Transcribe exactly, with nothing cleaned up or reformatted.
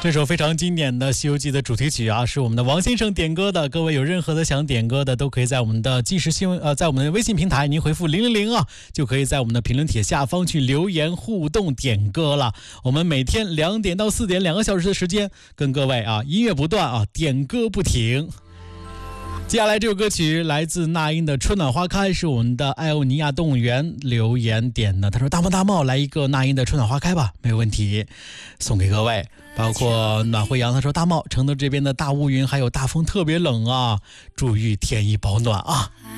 这首非常经典的《西游记》的主题曲啊，是我们的王先生点歌的。各位有任何的想点歌的，都可以在我们的即时新闻呃，在我们的微信平台，您回复零零零啊，就可以在我们的评论帖下方去留言互动点歌了。我们每天两点到四点两个小时的时间，跟各位啊音乐不断啊，点歌不停。接下来这首歌曲来自那英的《春暖花开》，是我们的艾欧尼亚动物园留言点的。他说：“大帽大帽，来一个那英的《春暖花开》吧，没有问题，送给各位。”包括暖惠阳，他说：“大帽，承德这边的大乌云还有大风特别冷啊，注意添衣保暖啊。”